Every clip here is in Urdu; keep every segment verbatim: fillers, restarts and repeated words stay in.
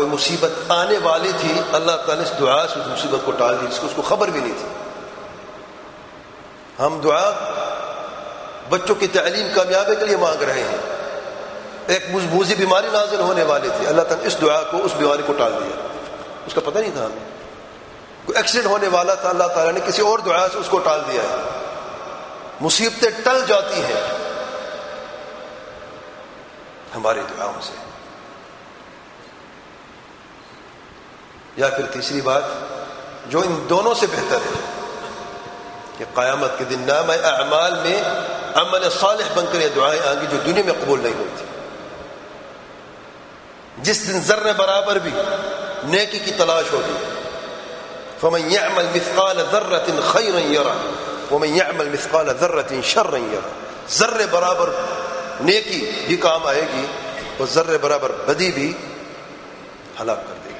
کوئی مصیبت آنے والی تھی، اللہ تعالیٰ نے اس دعا سے اس مصیبت کو ٹال دی جس کو اس کو خبر بھی نہیں تھی. ہم دعا بچوں کی تعلیم کامیابی کے لیے مانگ رہے ہیں. ایک موذی بیماری نازل ہونے والی تھی، اللہ تعالیٰ نے اس دعا کو اس بیماری کو ٹال دیا. اس کا پتہ نہیں تھا ہمیں. کوئی ایکسیڈنٹ ہونے والا تھا، اللہ تعالیٰ نے کسی اور دعا سے اس کو ٹال دیا ہے. مصیبتیں ٹل جاتی ہیں ہماری دعاؤں سے. یا پھر تیسری بات جو ان دونوں سے بہتر ہے کہ قیامت کے دن نامہ اعمال میں عمل صالح بن کر یہ دعائیں آئیں گی جو دنیا میں قبول نہیں ہوئی تھی. جس دن ذرے برابر بھی نیکی کی تلاش ہوگی. فمن يعمل مثقال ذرة خيرا يره ومن يعمل مثقال ذرة شرا يره. ذرے برابر نیکی بھی کام آئے گی اور ذرے برابر بدی بھی ہلاک کر دے گی.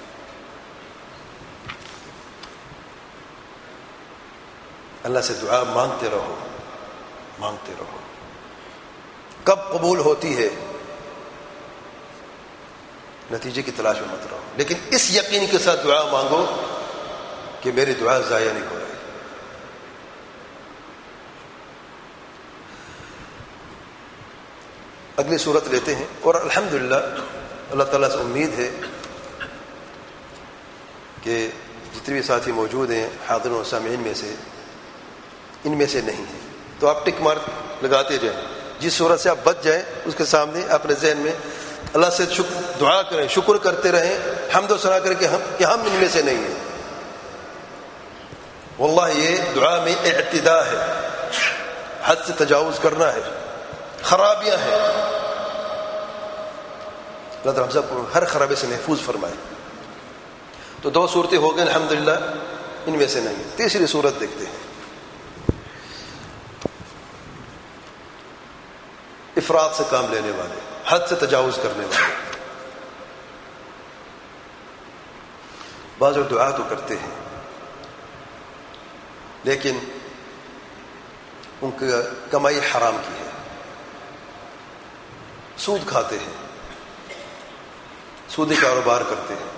اللہ سے دعا مانگتے رہو مانگتے رہو. کب قبول ہوتی ہے نتیجے کی تلاش میں مت رہو، لیکن اس یقین کے ساتھ دعا مانگو کہ میری دعا ضائع نہیں ہو رہی. اگلی صورت لیتے ہیں. اور الحمدللہ اللہ تعالیٰ سے امید ہے کہ جتنے بھی ساتھی موجود ہیں حاضرین و سامعین میں سے ان میں سے نہیں ہیں تو آپ ٹک مارک لگاتے جائیں. جس صورت سے آپ بچ جائیں اس کے سامنے اپنے ذہن میں اللہ سے شکر دعا کریں، شکر کرتے رہیں، حمد و ثنا کریں کہ ہم کہ ہم ان میں سے نہیں ہیں. واللہ یہ دعا میں اعتداء ہے، حد سے تجاوز کرنا ہے، خرابیاں ہیں. اللہ تعالیٰ ہم سب کو ہر خرابی سے محفوظ فرمائے. تو دو صورتیں ہو گئیں الحمدللہ ان میں سے نہیں. تیسری صورت دیکھتے ہیں. افراد سے کام لینے والے، حد سے تجاوز کرنے والے. بعض لوگ دعا تو کرتے ہیں لیکن ان کی کمائی حرام کی ہے، سود کھاتے ہیں، سودی کاروبار کرتے ہیں،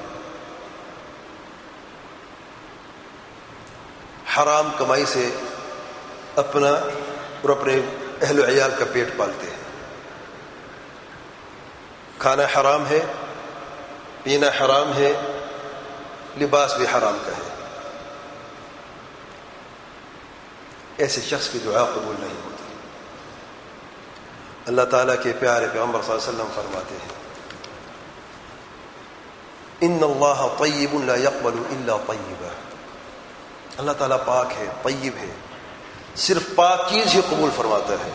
حرام کمائی سے اپنا اور اپنے اہل و عیال کا پیٹ پالتے ہیں. کھانا حرام ہے، پینا حرام ہے، لباس بھی حرام کا ہے. ایسے شخص کی دعا قبول نہیں ہوتی. اللہ تعالیٰ کے پیارے پیغمبر صلی اللہ علیہ وسلم فرماتے ہیں ان اللہ طیب لا يقبل الا طیبا. اللہ تعالیٰ پاک ہے، طیب ہے، صرف پاک چیز ہی قبول فرماتا ہے.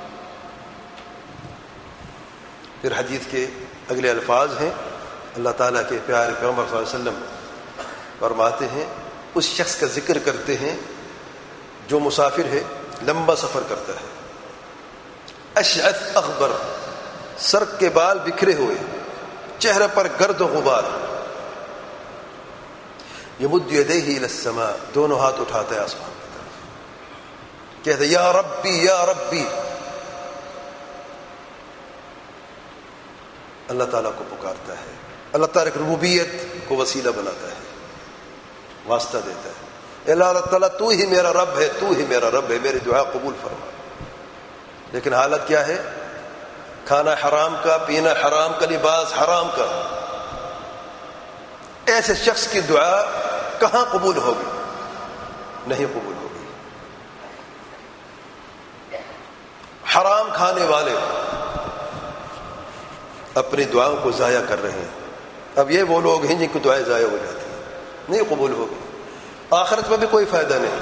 پھر حدیث کے اگلے الفاظ ہیں اللہ تعالیٰ کے پیارے پیغمبر صلی اللہ علیہ وسلم فرماتے ہیں اس شخص کا ذکر کرتے ہیں جو مسافر ہے، لمبا سفر کرتا ہے، اشعث اغبر، سر کے بال بکھرے ہوئے، چہرے پر گرد و غبار، یمد یدیہ الی السماء، دونوں ہاتھ اٹھاتا ہے آسمان کی طرف، کہتا ہے یا ربی یا ربی. اللہ تعالیٰ کو پکارتا ہے، اللہ تعالیٰ کی ربوبیت کو وسیلہ بناتا ہے، واسطہ دیتا ہے. اللہ تعالیٰ تو ہی میرا رب ہے، تو ہی میرا رب ہے، میری دعا قبول فرما. لیکن حالت کیا ہے؟ کھانا حرام کا، پینا حرام کا، لباس حرام کا. ایسے شخص کی دعا کہاں قبول ہوگی؟ نہیں قبول ہوگی. حرام کھانے والے اپنی دعاؤں کو ضائع کر رہے ہیں. اب یہ وہ لوگ ہیں جن کی دعائیں ضائع ہو جاتی ہیں، نہیں قبول ہوگی. آخرت میں بھی کوئی فائدہ نہیں،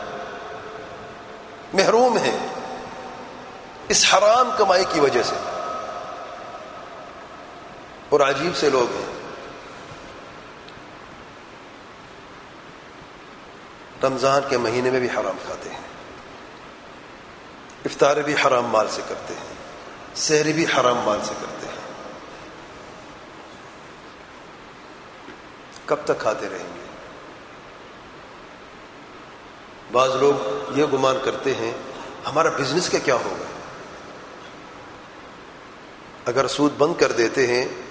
محروم ہیں اس حرام کمائی کی وجہ سے. اور عجیب سے لوگ ہیں، رمضان کے مہینے میں بھی حرام کھاتے ہیں، افطار بھی حرام مال سے کرتے ہیں، سحری بھی حرام مال سے کرتے ہیں. کب تک کھاتے رہیں گے؟ بعض لوگ یہ گمان کرتے ہیں ہمارا بزنس کا کیا ہوگا؟ اگر سود بند کر دیتے ہیں